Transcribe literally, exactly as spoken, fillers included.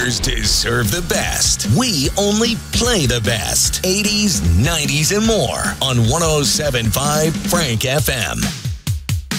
others deserve the best. We only play the best. eighties, nineties, and more on one oh seven point five Frank F M.